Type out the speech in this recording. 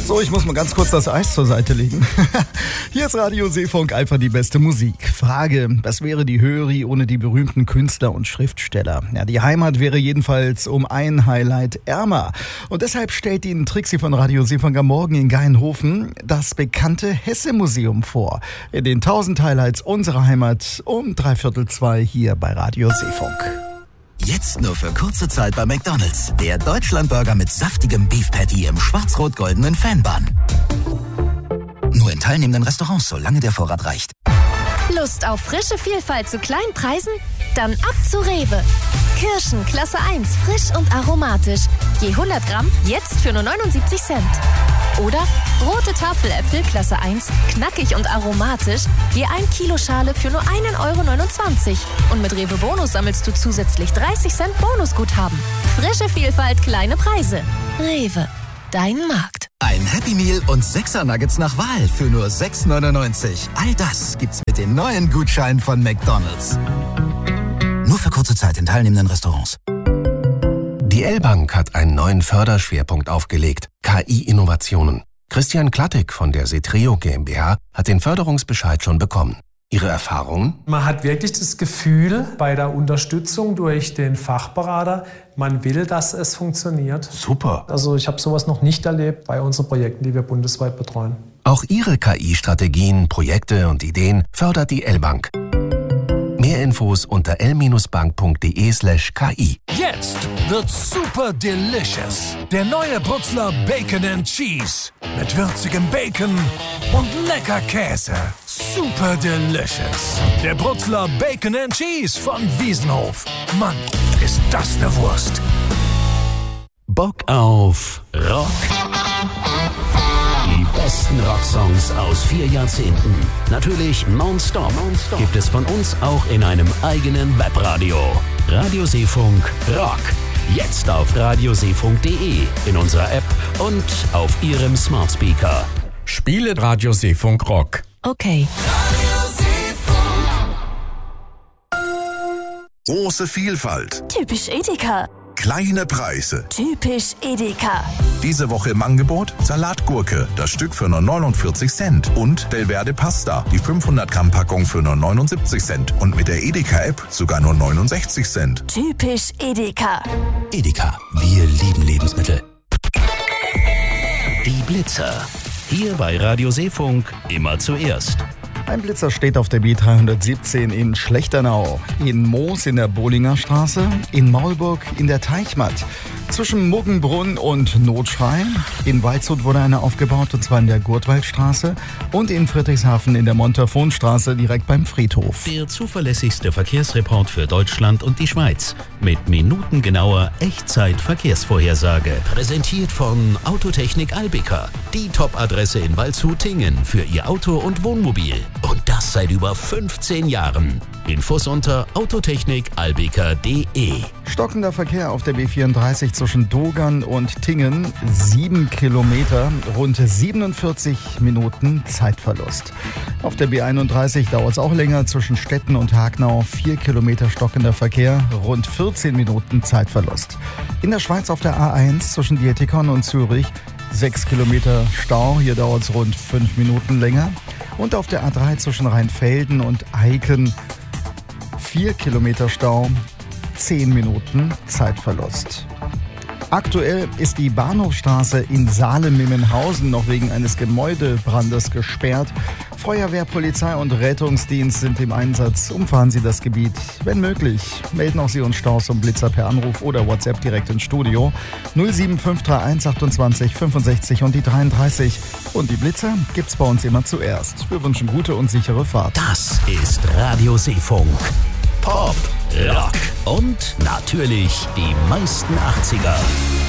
So, ich muss mal ganz kurz das Eis zur Seite legen. Hier ist Radio Seefunk, einfach die beste Musik. Frage, was wäre die Höri ohne die berühmten Künstler und Schriftsteller? Ja, die Heimat wäre jedenfalls um ein Highlight ärmer. Und deshalb stellt Ihnen Trixi von Radio Seefunk am Morgen in Gainhofen das bekannte Hesse-Museum vor. In den 1000 Highlights unserer Heimat um 2:45 hier bei Radio Seefunk. Jetzt nur für kurze Zeit bei McDonald's. Der Deutschlandburger mit saftigem Beef Patty im schwarz-rot-goldenen Fanbun. Nur in teilnehmenden Restaurants, solange der Vorrat reicht. Lust auf frische Vielfalt zu kleinen Preisen? Dann ab zu Rewe. Kirschen Klasse 1, frisch und aromatisch. Je 100 Gramm, jetzt für nur 79 Cent. Oder rote Tafeläpfel Klasse 1, knackig und aromatisch. Je 1 Kilo Schale für nur 1,29 €. Und mit Rewe Bonus sammelst du zusätzlich 30 Cent Bonusguthaben. Frische Vielfalt, kleine Preise. Rewe, dein Markt. Ein Happy Meal und 6er Nuggets nach Wahl für nur 6,99 €. All das gibt's mit den neuen Gutscheinen von McDonald's. Nur für kurze Zeit in teilnehmenden Restaurants. Die L-Bank hat einen neuen Förderschwerpunkt aufgelegt: KI-Innovationen. Christian Klattek von der Setreo GmbH hat den Förderungsbescheid schon bekommen. Ihre Erfahrungen? Man hat wirklich das Gefühl bei der Unterstützung durch den Fachberater, man will, dass es funktioniert. Super. Also ich habe sowas noch nicht erlebt bei unseren Projekten, die wir bundesweit betreuen. Auch Ihre KI-Strategien, Projekte und Ideen fördert die L-Bank. Mehr Infos unter l-bank.de/ki. Jetzt wird's super delicious. Der neue Brutzler Bacon and Cheese. Mit würzigem Bacon und lecker Käse. Super delicious. Der Brutzler Bacon and Cheese von Wiesenhof. Mann, ist das eine Wurst. Bock auf Rock. Die besten Rocksongs aus 4 Jahrzehnten. Natürlich nonstop. Gibt es von uns auch in einem eigenen Webradio. Radio Seefunk Rock. Jetzt auf radioseefunk.de, in unserer App und auf Ihrem Smart Speaker. Spiele Radio Seefunk Rock. Okay. Große Vielfalt. Typisch Edeka. Kleine Preise. Typisch Edeka. Diese Woche im Angebot Salatgurke, das Stück für nur 49 Cent. Und Delverde Pasta, die 500 Gramm Packung für nur 79 Cent. Und mit der Edeka-App sogar nur 69 Cent. Typisch Edeka. Edeka, wir lieben Lebensmittel. Die Blitzer. Hier bei Radio Seefunk immer zuerst. Ein Blitzer steht auf der B317 in Schlechternau, in Moos in der Bohlinger Straße, in Maulburg in der Teichmatt, zwischen Muggenbrunn und Notschrei. In Waldshut wurde eine aufgebaut, und zwar in der Gurtwaldstraße, und in Friedrichshafen in der Montafonstraße direkt beim Friedhof. Der zuverlässigste Verkehrsreport für Deutschland und die Schweiz. Mit minutengenauer Echtzeit-Verkehrsvorhersage. Präsentiert von Autotechnik Albeca. Die Top-Adresse in Waldshut-Tingen für Ihr Auto und Wohnmobil. Und das seit über 15 Jahren. Infos unter autotechnikalbeca.de. Stockender Verkehr auf der B34 zwischen Dogern und Tingen, 7 Kilometer, rund 47 Minuten Zeitverlust. Auf der B31 dauert es auch länger, zwischen Stetten und Hagnau, 4 Kilometer stockender Verkehr, rund 14 Minuten Zeitverlust. In der Schweiz auf der A1 zwischen Dietikon und Zürich, 6 Kilometer Stau, hier dauert es rund 5 Minuten länger. Und auf der A3 zwischen Rheinfelden und Eiken, 4 Kilometer Stau, 10 Minuten Zeitverlust. Aktuell ist die Bahnhofstraße in Salem-Mimmenhausen noch wegen eines Gebäudebrandes gesperrt. Feuerwehr, Polizei und Rettungsdienst sind im Einsatz. Umfahren Sie das Gebiet, wenn möglich. Melden auch Sie uns Staus und Blitzer per Anruf oder WhatsApp direkt ins Studio. 07531 28 65 und die 33. Und die Blitzer gibt's bei uns immer zuerst. Wir wünschen gute und sichere Fahrt. Das ist Radio Seefunk. Pop, Rock und natürlich die meisten 80er.